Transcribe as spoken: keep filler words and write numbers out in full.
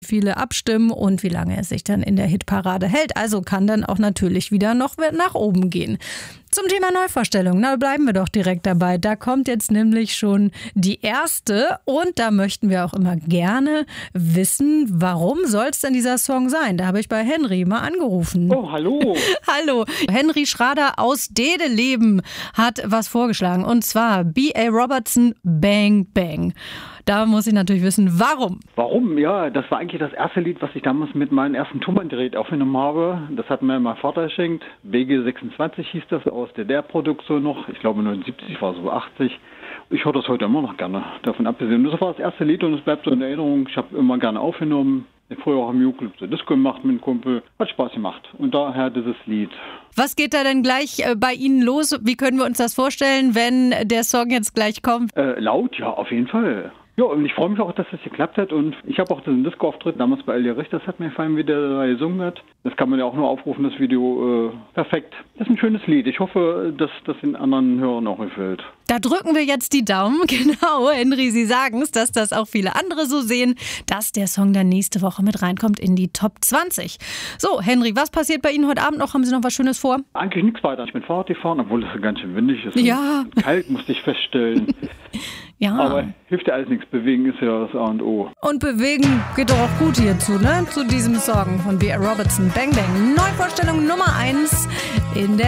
viele abstimmen und wie lange er sich dann in der Hitparade hält. Also kann dann auch natürlich wieder noch nach oben gehen. Zum Thema Neuvorstellung, na bleiben wir doch direkt dabei. Da kommt jetzt nämlich schon die erste und da möchten wir auch immer gerne wissen, warum soll es denn dieser Song sein? Da habe ich bei Henry mal angerufen. Oh, hallo. Hallo. Henry Schrader aus Dedeleben hat was vorgeschlagen und zwar B A Robertson Bang Bang. Da muss ich natürlich wissen, warum. Warum? Ja, das war eigentlich das erste Lied, was ich damals mit meinem ersten Tonbandgerät aufgenommen habe. Das hat mir mein Vater geschenkt. B G sechsundzwanzig hieß das, aus der D D R-Produktion noch. Ich glaube neunundsiebzig, war so achtzig. Ich höre das heute immer noch gerne. Davon abgesehen, das war das erste Lied und es bleibt so in Erinnerung. Ich habe immer gerne aufgenommen. Ich habe früher auch im Jugendclub so Disco gemacht mit einem Kumpel. Hat Spaß gemacht. Und daher dieses Lied. Was geht da denn gleich bei Ihnen los? Wie können wir uns das vorstellen, wenn der Song jetzt gleich kommt? Äh, laut, ja, auf jeden Fall. Ja, und ich freue mich auch, dass das geklappt hat. Und ich habe auch diesen Disco-Auftritt damals bei Elia Richter, das hat mir gefallen, wie der da gesungen hat. Das kann man ja auch nur aufrufen, das Video. Äh, perfekt. Das ist ein schönes Lied. Ich hoffe, dass das den anderen Hörern auch gefällt. Da drücken wir jetzt die Daumen. Genau, Henry, Sie sagen es, dass das auch viele andere so sehen, dass der Song dann nächste Woche mit reinkommt in die Top zwanzig. So, Henry, was passiert bei Ihnen heute Abend noch? Haben Sie noch was Schönes vor? Eigentlich nichts weiter. Ich bin Fahrrad gefahren, obwohl es ganz schön windig ist. Ja. Und kalt, musste ich feststellen. Ja. Aber hilft ja alles nichts. Bewegen ist ja das A und O. Und bewegen geht doch auch gut hierzu, ne? Zu diesem Song von B A Robertson. Bang Bang. Neuvorstellung Nummer eins in der